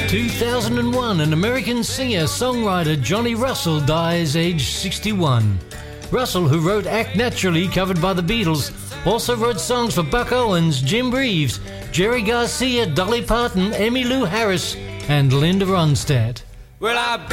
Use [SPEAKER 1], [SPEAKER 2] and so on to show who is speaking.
[SPEAKER 1] 2001, an American singer-songwriter Johnny Russell dies aged 61. Russell, who wrote Act Naturally, covered by the Beatles, also wrote songs for Buck Owens, Jim Reeves, Jerry Garcia, Dolly Parton, Emmylou Harris, and Linda Ronstadt.
[SPEAKER 2] Well, I